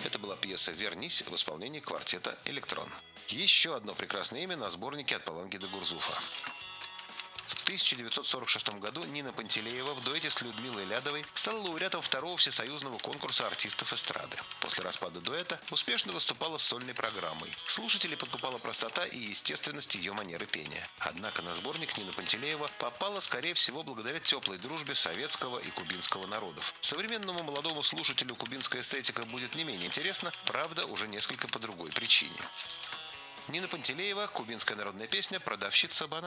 Это была пьеса «Вернись» в исполнении квартета «Электрон». Еще одно прекрасное имя на сборнике от Палангида Гурзуфа. В 1946 году Нина Пантелеева в дуэте с Людмилой Лядовой стала лауреатом второго всесоюзного конкурса артистов эстрады. После распада дуэта успешно выступала с сольной программой. Слушателей подкупала простота и естественность ее манеры пения. Однако на сборник Нина Пантелеева попала, скорее всего, благодаря теплой дружбе советского и кубинского народов. Современному молодому слушателю кубинская эстетика будет не менее интересна, правда, уже несколько по другой причине. Нина Пантелеева, кубинская народная песня «Продавщица бананов».